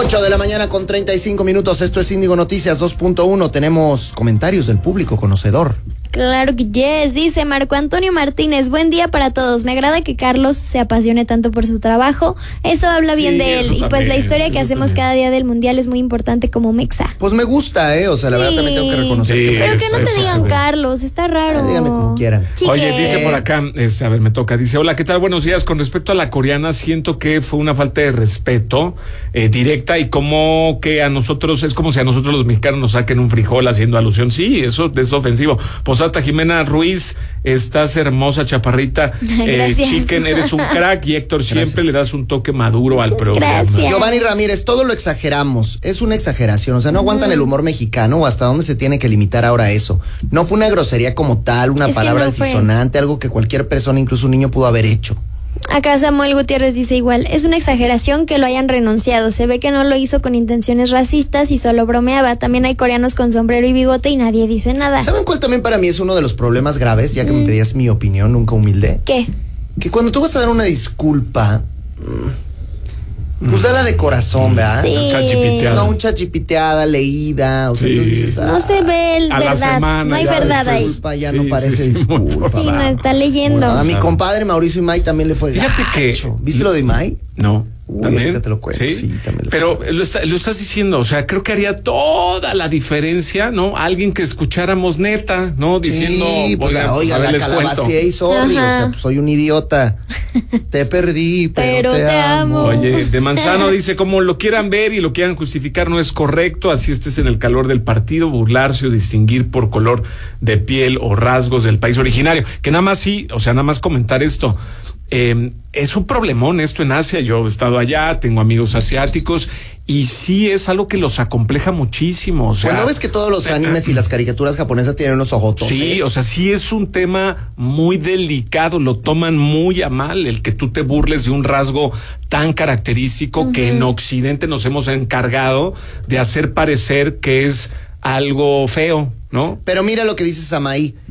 8 de la mañana con 35 minutos. Esto es Índigo Noticias 2.1. Tenemos comentarios del público conocedor. Claro que yes, dice Marco Antonio Martínez, buen día para todos, me agrada que Carlos se apasione tanto por su trabajo, eso habla bien de él, y pues la historia que hacemos cada día del mundial es muy importante como mexa. Pues me gusta, o sea, la verdad también tengo que reconocer. Sí, pero que no te digan Carlos, está raro. Díganme como quieran. Chique. Oye, dice por acá, a ver, me toca, dice, hola, ¿qué tal? Buenos días, con respecto a la coreana, siento que fue una falta de respeto directa y como que a nosotros, es como si a nosotros los mexicanos nos saquen un frijol haciendo alusión, sí, eso es ofensivo. Posata Jimena Ruiz, estás hermosa, chaparrita. Chicken, eres un crack. Y Héctor, siempre le das un toque maduro al programa. Gracias. Giovanni Ramírez, todo lo exageramos. Es una exageración. O sea, no aguantan el humor mexicano o hasta dónde se tiene que limitar ahora eso. No fue una grosería como tal, una palabra altisonante, algo que cualquier persona, incluso un niño, pudo haber hecho. Acá Samuel Gutiérrez dice igual, es una exageración que lo hayan renunciado, se ve que no lo hizo con intenciones racistas y solo bromeaba, también hay coreanos con sombrero y bigote y nadie dice nada. ¿Saben cuál también para mí es uno de los problemas graves, ya que me pedías mi opinión, nunca humilde? ¿Qué? Que cuando tú vas a dar una disculpa, pues dala de corazón, ¿verdad? Sí. No, chachipiteada, leída, o sea, sí. Entonces dices, no se ve el verdad, no hay verdad ahí. Disculpa ya no parece disculpa. Sí, no está leyendo. A mi compadre Mauricio Imay también le fue Fíjate gacho. ¿Viste lo de Imay? No. ¿También? Te lo cuento. Sí, también. Pero lo estás diciendo, o sea, creo que haría toda la diferencia, ¿no? Alguien que escucháramos neta, ¿no? Diciendo, sí, pues oiga, la calabacía y sorry, o sea, pues soy un idiota. Te perdí, pero te amo. Oye, de Manzano dice, como lo quieran ver y lo quieran justificar, no es correcto, así estés en el calor del partido, burlarse o distinguir por color de piel o rasgos del país originario. Que nada más nada más comentar esto. Es un problemón esto en Asia, yo he estado allá, tengo amigos asiáticos y sí es algo que los acompleja muchísimo. O sea, ¿no ves que todos los animes y las caricaturas japonesas tienen unos ojototes? Sí, o sea, sí es un tema muy delicado, lo toman muy a mal el que tú te burles de un rasgo tan característico que en Occidente nos hemos encargado de hacer parecer que es algo feo, ¿no? Pero mira lo que dice Samaí.